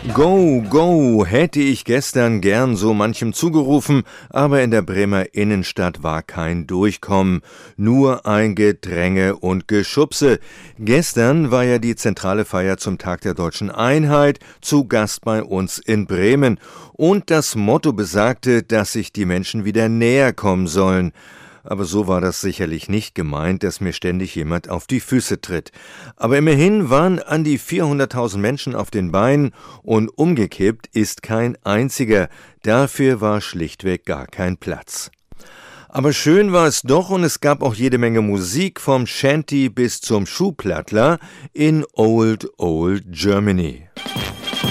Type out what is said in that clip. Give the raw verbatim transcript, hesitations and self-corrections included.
Go, go, hätte ich gestern gern so manchem zugerufen, aber in der Bremer Innenstadt war kein Durchkommen, nur ein Gedränge und Geschubse. Gestern war ja die zentrale Feier zum Tag der Deutschen Einheit zu Gast bei uns in Bremen und das Motto besagte, dass sich die Menschen wieder näher kommen sollen. Aber so war das sicherlich nicht gemeint, dass mir ständig jemand auf die Füße tritt. Aber immerhin waren an die vierhunderttausend Menschen auf den Beinen und umgekippt ist kein einziger. Dafür war schlichtweg gar kein Platz. Aber schön war es doch und es gab auch jede Menge Musik vom Shanty bis zum Schuhplattler in Old Old Germany.